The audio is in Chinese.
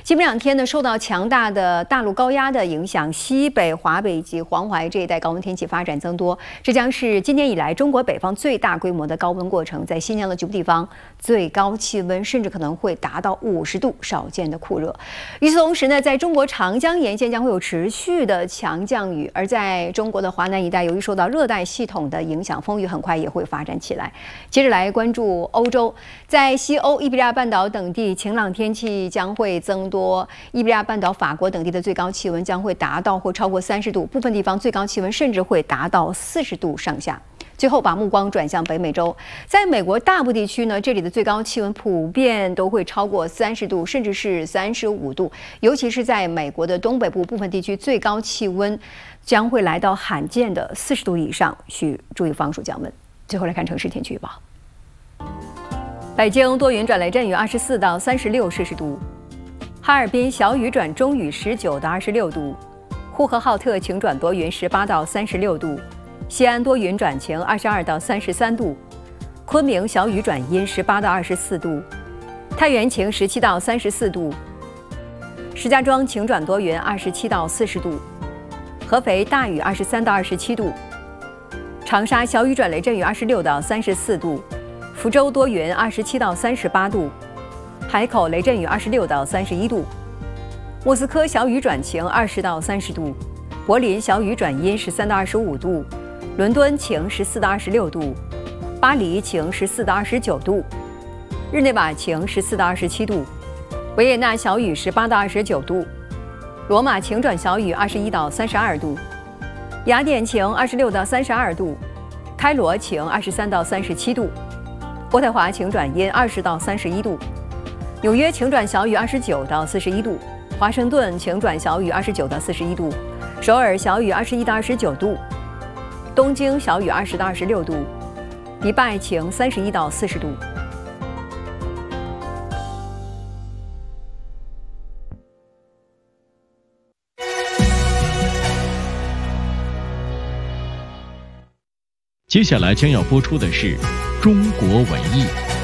基本2天呢，受到强大的大陆高压的影响，西北、华北以及黄淮这一带高温天气发展增多，这将是今年以来中国北方最大规模的高温过程。在新疆的局部地方，最高气温甚至可能会达到50度，少见的酷热。与此同时呢，在中国长江沿线将会有持续的强降雨，而在中国的华南一带，由于受到热带系统的影响，风雨很快也会发展起来。接着来关注欧洲，在西欧伊比利亚半岛等地，晴朗天气将会增多。伊比利亚半岛、法国等地的最高气温将会达到或超过30度，部分地方最高气温甚至会达到40度上下。最后把目光转向北美洲，在美国大部地区呢，这里的最高气温普遍都会超过30度，甚至是35度。尤其是在美国的东北部部分地区，最高气温将会来到罕见的40度以上，需注意防暑降温。最后来看城市天气预报：北京多云转雷阵雨，24到36摄氏度；哈尔滨小雨转中雨，19到26度；呼和浩特晴转多云，18到36度。西安多云转晴，22到33度；昆明小雨转阴，18到24度；太原晴，17到34度；石家庄晴转多云，27到40度；合肥大雨，23到27度；长沙小雨转雷阵雨，26到34度；福州多云，27到38度；海口雷阵雨，26到31度；莫斯科小雨转晴，20到30度；柏林小雨转阴，13到25度；伦敦晴，14到26度；巴黎晴，14到29度；日内瓦晴，14到27度；维也纳小雨，18到29度；罗马晴转小雨，21到32度；雅典晴，26到32度；开罗晴，23到37度；渥太华晴转阴，20到31度；纽约晴转小雨，29到41度；华盛顿晴转小雨，29到41度；首尔小雨，21到29度。东京小雨20到26度，迪拜晴31到40度。 接下来将要播出的是中国文艺。